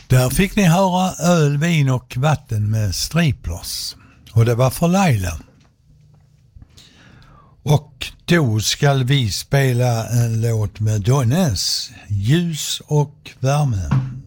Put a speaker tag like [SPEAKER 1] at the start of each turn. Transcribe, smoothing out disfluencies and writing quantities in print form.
[SPEAKER 1] Där fick ni höra öl, vin och vatten med Striplers. Och det var för Laila. Och då ska vi spela en låt med Donnes, Ljus och värme.